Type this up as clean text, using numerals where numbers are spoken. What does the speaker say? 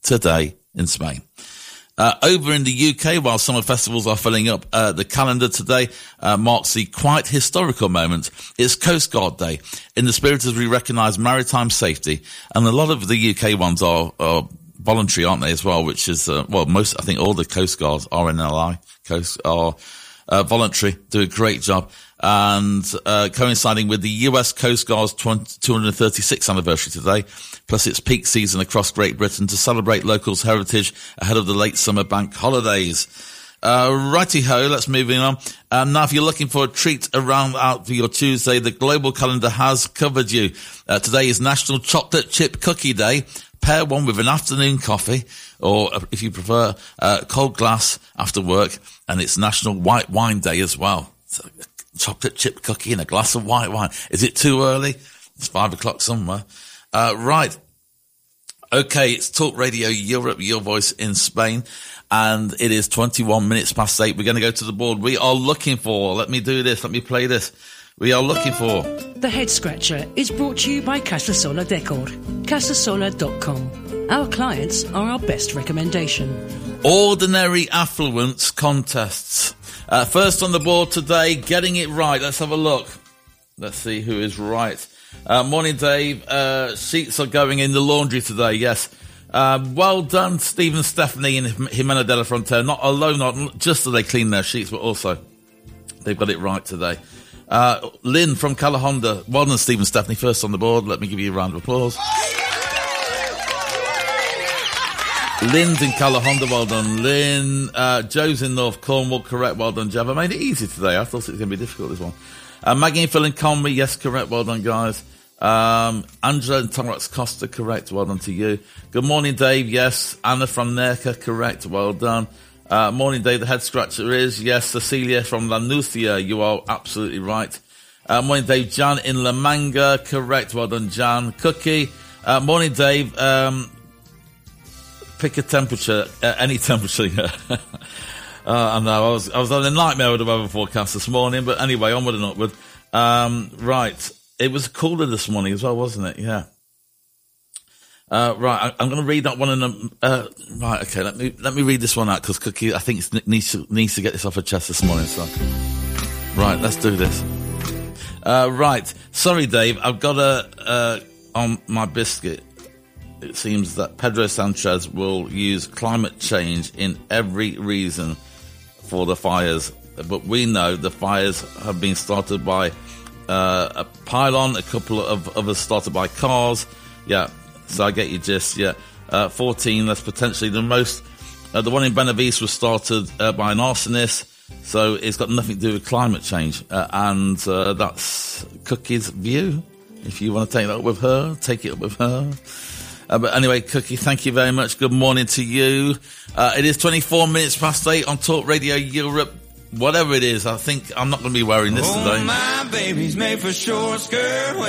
today in Spain. Over in the UK, while summer festivals are filling up, the calendar today marks the quite historical moment. It's Coast Guard Day, in the spirit as we recognise maritime safety. And a lot of the UK ones are voluntary, aren't they, as well, which is, most, I think all the Coast Guards, RNLI, are voluntary, do a great job. And coinciding with the US Coast Guard's 236th anniversary today, plus its peak season across Great Britain to celebrate locals' heritage ahead of the late summer bank holidays. Righty-ho, let's move on. Now, if you're looking for a treat out for your Tuesday, the global calendar has covered you. Today is National Chocolate Chip Cookie Day. Pair one with an afternoon coffee, or if you prefer, cold glass after work, and it's National White Wine Day as well. So, chocolate chip cookie and a glass of white wine. Is it too early? It's 5 o'clock somewhere. Right. Okay, it's Talk Radio Europe, your voice in Spain, and it is 21 minutes past 8. We're going to go to the board. We are looking for, let me play this. We are looking for... The Head Scratcher is brought to you by Casasola Decor. Casasola.com. Our clients are our best recommendation. Ordinary Affluence Contests. First on the board today, getting it right. Let's have a look. Let's see who is right. Morning, Dave. Sheets are going in the laundry today, yes. Well done, Stephen, Stephanie and Jimena de la Frontera. Not just that they clean their sheets, but also they've got it right today. Lynn from Calahonda. Well done, Stephen, Stephanie. First on the board. Let me give you a round of applause. Lynn's in Calahonda, well done, Lynn. Joe's in North Cornwall, correct, well done, Jeff. I made it easy today. I thought it was going to be difficult, this one. Maggie and Phil in Conwy, yes, correct, well done, guys. Angela and Torrance Costa, correct, well done to you. Good morning, Dave, yes. Anna from Nerca, correct, well done. Morning, Dave, the Head Scratcher is, yes. Cecilia from Lanucia, you are absolutely right. Morning, Dave, Jan in La Manga, correct, well done, Jan. Cookie, morning, Dave, pick a temperature, any temperature, yeah. I know, I was having a nightmare with the weather forecast this morning, but anyway, onward and upward. Right, it was cooler this morning as well, wasn't it? Yeah. Right, I'm going to read that one right, okay, let me read this one out, because Cookie, I think, needs to get this off her chest this morning, so. Right, let's do this. Right, sorry, Dave, I've got on my biscuit. It seems that Pedro Sanchez will use climate change in every reason for the fires. But we know the fires have been started by a pylon, a couple of others started by cars. Yeah, so I get your gist, yeah. 14, that's potentially the most. The one in Benavides was started by an arsonist, so it's got nothing to do with climate change. And that's Cookie's view. If you want to take that up with her, take it up with her. But anyway, Cookie, thank you very much. Good morning to you. It is 24 minutes past 8 on Talk Radio Europe. Whatever it is, I think I'm not going to be wearing this today. My baby's made for short skirt wear.